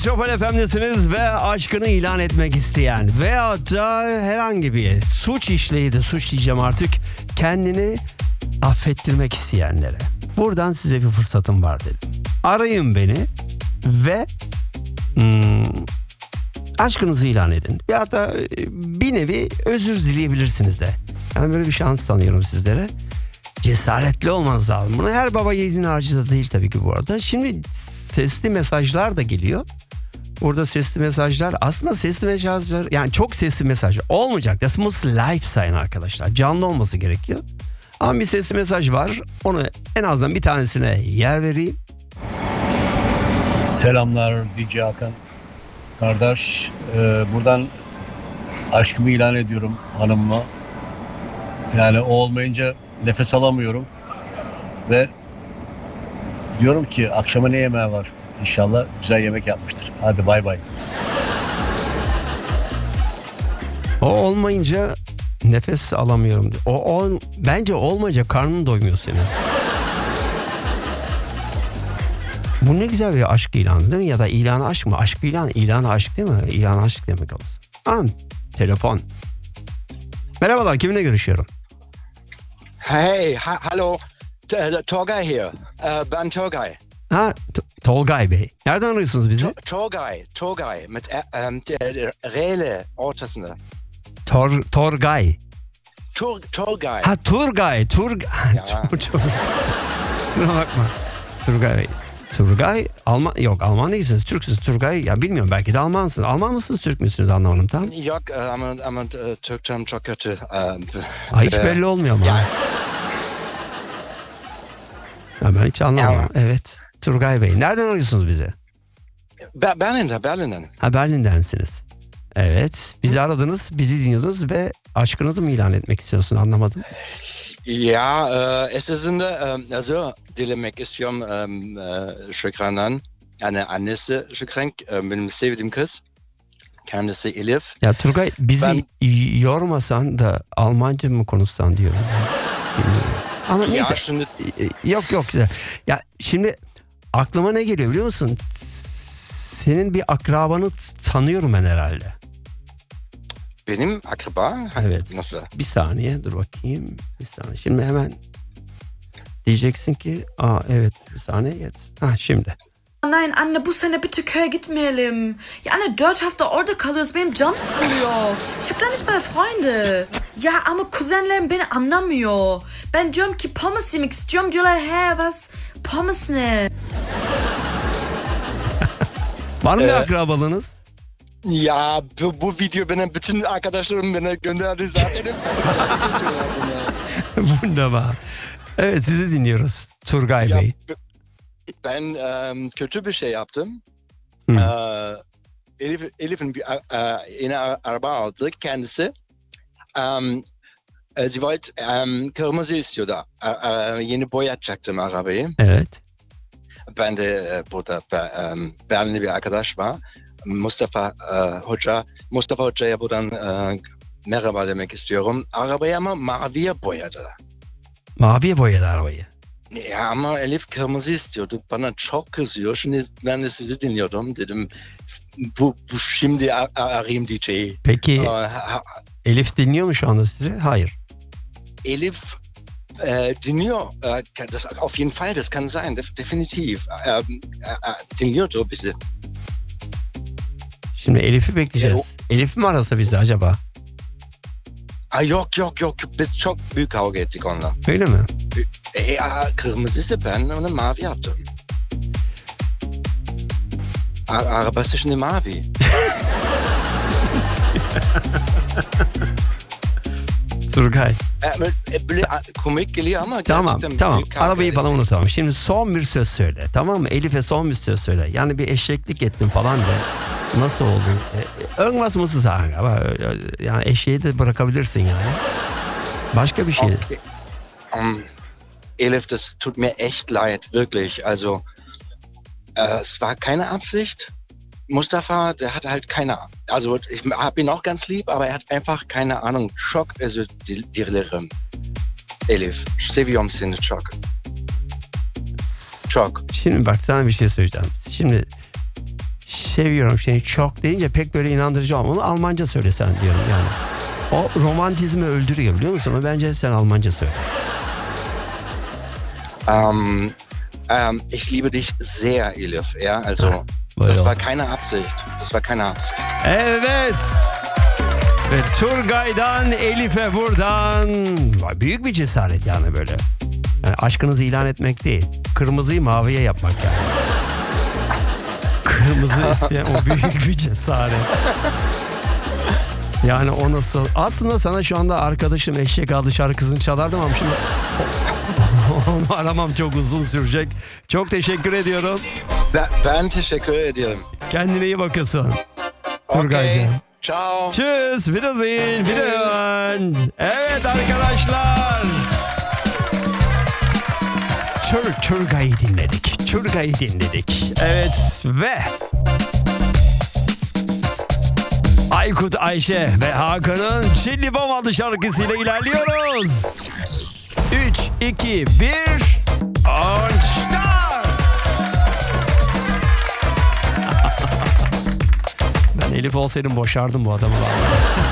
Metropol FM'desiniz ve aşkını ilan etmek isteyen veyahut da herhangi bir suç işleyip de suç diyeceğim artık, kendini affettirmek isteyenlere buradan size bir fırsatım var dedim. Arayın beni ve aşkınızı ilan edin. Ya da bir nevi özür dileyebilirsiniz de. Yani böyle bir şans tanıyorum sizlere. Cesaretli olmanız lazım. Bunu her baba yiğidin harcı da değil tabii ki bu arada. Şimdi sesli mesajlar da geliyor. Burada sesli mesajlar, aslında sesli mesajlar, yani çok sesli mesaj olmayacak. Das muss live sein arkadaşlar. Canlı olması gerekiyor. Ama bir sesli mesaj var. Onu en azından bir tanesine yer vereyim. Selamlar DJ Hakan. Kardeş, buradan aşkımı ilan ediyorum hanımıma. Yani o olmayınca nefes alamıyorum. Ve diyorum ki akşama ne yemeği var? İnşallah güzel yemek yapmıştır. Hadi bay bay. O olmayınca nefes alamıyorum. Bence olmayınca karnın doymuyor senin. Bu ne güzel bir aşk ilanı değil mi? Ya da ilanı aşk mı? Aşk ilan, ilanı aşk değil mi? İlanı aşk demek olsun. Telefon. Merhabalar, kiminle görüşüyorum? Hey, hallo, Torgay here. Ben Torgay. Tolgay Bey. Nereden arıyorsunuz bizi? Torgay mit R'yle ortasında. Torgay. Torgay. Turgay. Ya. Kusura bakma. Turgay Bey. Turgay Alman değilsiniz, Türksünüz. Turgay, ya bilmiyorum, belki de Almansınız. Alman mısınız, Türk müsünüz, anlamadım tam. Yok, ama Türkçem çok kötü. Hiç belli olmuyor ama. Ya ben hiç anlamadım. Ya. Evet. Turgay Bey. Nereden arıyorsunuz bizi? Berlin'den. Berlin'densiniz. Evet. Bizi aradınız, bizi dinliyordunuz ve aşkınızı mı ilan etmek istiyorsun, anlamadım. Ya, esasında özür dilemek istiyorum Şükran'dan. Yani annesi Şükran, benim sevdiğim kız. Kendisi Elif. Ya Turgay, bizi yormasan da Almanca mı konuşsan diyorum. Ama neyse. Ya şimdi... Yok. Ya şimdi aklıma ne geliyor biliyor musun? Senin bir akrabanı tanıyorum ben herhalde. Benim akraba? Evet. Nasıl? Bir saniye dur bakayım. Bir saniye. Şimdi hemen diyeceksin ki evet bir saniye yet. Şimdi. Nein anne, bu sene bitte köye gitmeyelim. Ya anne, dört hafta orada kalıyoruz, benim canım sıkılıyor. Ich hab gar nicht mal Freunde. Ya ama kuzenlerim beni anlamıyor. Ben diyorum ki pommes yemek istiyorum, diyorlar was pommes ne? Var mı bir akrabalığınız? Ya bu video benim bütün arkadaşlarım bana gönderdi zaten. Wunderbar. Evet, sizi dinliyoruz Turgay Bey. Ben kötü bir şey yaptım. Elif'in yeni araba aldı kendisi. Sie wollte kırmızı istiyordu. Yeni boyatacaktım arabayı. Evet. Ben de burada Berlin'de bir arkadaş var. Mustafa Hoca'ya buradan merhaba demek istiyorum. Arabayı ama maviye boyadı. Maviye boyadı arabayı. Ya ama Elif kırmızı istiyordu. Bana çok kızıyor. Şimdi ben de sizi dinliyordum. Dedim bu şimdi arayayım DJ'yi. Peki Elif dinliyor mu şu anda sizi? Hayır. Elif dinliyor. Das, auf jeden Fall, das kann sein. Definitiv. Dinliyordu bizi. Şimdi Elif'i bekleyeceğiz. Elif mi arasa bizi acaba? Yok. Biz çok büyük kavga ettik onunla. Öyle mi? Kırmızıysa ben onu mavi yaptım. Arabası şimdi mavi. Turgay. Böyle komik geliyor ama Tamam. büyük Arabayı falan ettik. unutalım. Şimdi son bir söz söyle. Tamam mı? Elif'e son bir söz söyle. Yani bir eşeklik ettin falan de. Nasıl oldu? Irgendwas muss es sagen. Ama yani eşeği de bırakabilirsin yani. Başka bir şey. Okay. Elif, das tut mir echt leid, wirklich. Also, es war keine Absicht. Mustafa, der hat halt keine Ahnung. Also, ich habe ihn auch ganz lieb, aber er hat einfach keine Ahnung. Çok özür dilerim. Elif, seviyorum seni çok. Çok. Şimdi bak sana bir şey söyleyeceğim. Şimdi seviyorum seni çok deyince pek böyle inandırıcı olmuyor. Onu Almanca söylesen diyorum yani. O romantizmi öldürüyor biliyor musun? Ama bence sen Almanca söyle. Ich liebe dich sehr, Elif. Ja, also Buyurun. das war keine Absicht. Das war keine Absicht. Evet. Ve Turgay'dan Elif'e buradan büyük bir cesaret yani böyle. Yani aşkınızı ilan etmek değil. Kırmızıyı maviye yapmak yani. Kırmızı isteyen o büyük bir cesaret. Yani o nasıl? Aslında sana şu anda arkadaşım Eşek adlı şarkısını çalardım ama şimdi onu aramam çok uzun sürecek. Çok teşekkür ediyorum. Ben teşekkür ediyorum. Kendine iyi bakıyorsun. Turgaycığım. Okay. Ciao. Tschüss, Wiedersehen, Wiederhören. Evet arkadaşlar. Turgay'ı dinledik. Turgay'ı dinledik. Evet ve Aykut, Ayşe ve Hakan'ın Çilli Bom adlı şarkısıyla ilerliyoruz. 3, 2, 1 und start. Ben Elif olsaydım boşardım bu adamı.